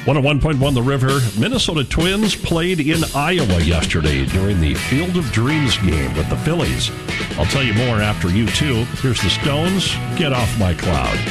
101.1 The River. Minnesota Twins played in Iowa yesterday during the Field of Dreams game with the Phillies. I'll tell you more after U2. Here's the Stones, Get Off My Cloud.